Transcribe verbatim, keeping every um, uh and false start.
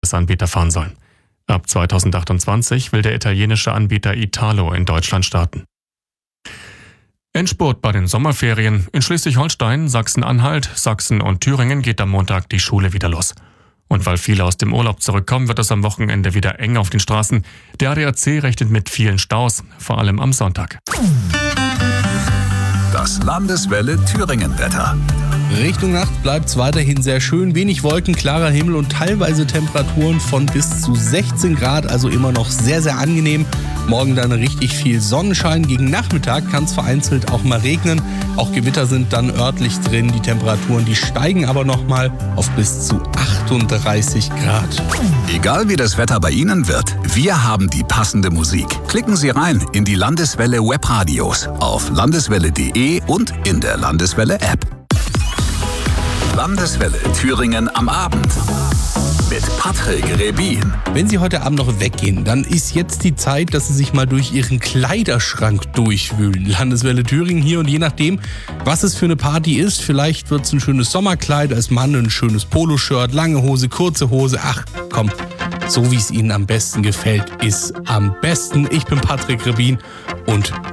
Verkehrsanbieter fahren sollen. Ab zweitausendachtundzwanzig will der italienische Anbieter Italo in Deutschland starten. Endspurt bei den Sommerferien. In Schleswig-Holstein, Sachsen-Anhalt, Sachsen und Thüringen geht am Montag die Schule wieder los. Und weil viele aus dem Urlaub zurückkommen, wird es am Wochenende wieder eng auf den Straßen. Der A D A C rechnet mit vielen Staus, vor allem am Sonntag. Das Landeswelle Thüringen-Wetter. Richtung Nacht bleibt es weiterhin sehr schön. Wenig Wolken, klarer Himmel und teilweise Temperaturen von bis zu sechzehn Grad, also immer noch sehr, sehr angenehm. Morgen dann richtig viel Sonnenschein. Gegen Nachmittag kann es vereinzelt auch mal regnen. Auch Gewitter sind dann örtlich drin. Die Temperaturen, die steigen aber nochmal auf bis zu achtunddreißig Grad. Egal wie das Wetter bei Ihnen wird, wir haben die passende Musik. Klicken Sie rein in die Landeswelle Webradios auf landeswelle punkt de und in der Landeswelle App. Landeswelle Thüringen am Abend mit Patrick Rebin. Wenn Sie heute Abend noch weggehen, dann ist jetzt die Zeit, dass Sie sich mal durch Ihren Kleiderschrank durchwühlen. Landeswelle Thüringen hier, und je nachdem, was es für eine Party ist, vielleicht wird es ein schönes Sommerkleid, als Mann ein schönes Poloshirt, lange Hose, kurze Hose. Ach komm, so wie es Ihnen am besten gefällt, ist am besten. Ich bin Patrick Rebin und